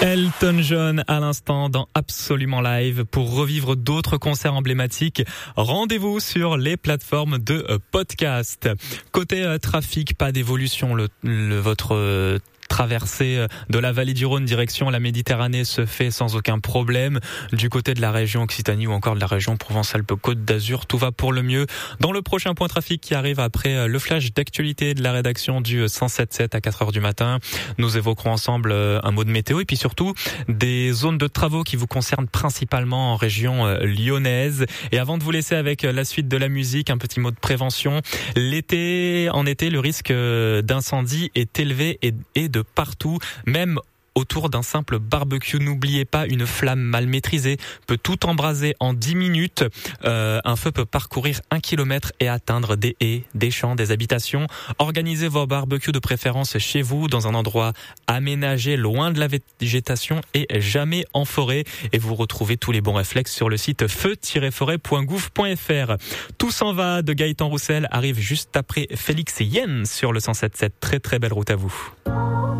Elton John à l'instant dans Absolument Live. Pour revivre d'autres concerts emblématiques, rendez-vous sur les plateformes de podcast. Côté trafic, pas d'évolution. Votre traversée de la vallée du Rhône direction la Méditerranée se fait sans aucun problème. Du côté de la région Occitanie ou encore de la région Provence-Alpes-Côte d'Azur, tout va pour le mieux. Dans le prochain point trafic qui arrive après le flash d'actualité de la rédaction du 107.7 à 4h du matin, nous évoquerons ensemble un mot de météo et puis surtout des zones de travaux qui vous concernent principalement en région lyonnaise. Et avant de vous laisser avec la suite de la musique, un petit mot de prévention. En été, le risque d'incendie est élevé et de partout, même autour d'un simple barbecue. N'oubliez pas, une flamme mal maîtrisée peut tout embraser en 10 minutes. Un feu peut parcourir 1 kilomètre et atteindre des haies, des champs, des habitations. Organisez vos barbecues de préférence chez vous, dans un endroit aménagé, loin de la végétation et jamais en forêt. Et vous retrouvez tous les bons réflexes sur le site feu-forêt.gouv.fr. Tout s'en va de Gaëtan Roussel arrive juste après Félix Yen sur le 107.7. Très très belle route à vous.